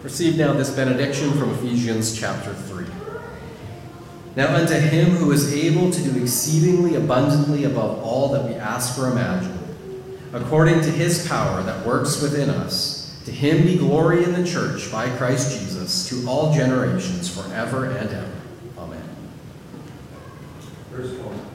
Receive now this benediction from Ephesians chapter 3. Now unto him who is able to do exceedingly abundantly above all that we ask or imagine, according to his power that works within us, to him be glory in the church by Christ Jesus, to all generations forever and ever. Amen. First one.